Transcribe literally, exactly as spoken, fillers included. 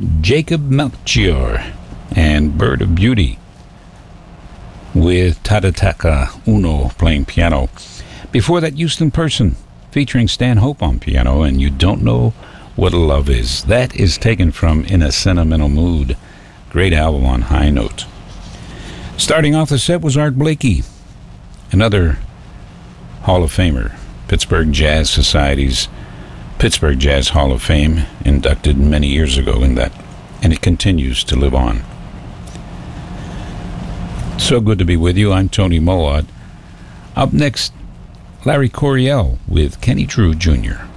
Jacob Melchior and Bird of Beauty with Tadataka Uno playing piano. Before that, Houston Person featuring Stan Hope on piano and You Don't Know What Love Is. That is taken from In a Sentimental Mood. Great album on High Note. Starting off the set was Art Blakey, another Hall of Famer, Pittsburgh Jazz Society's Pittsburgh Jazz Hall of Fame, inducted many years ago in that, and it continues to live on. So good to be with you. I'm Tony Moad. Up next, Larry Coryell with Kenny Drew Junior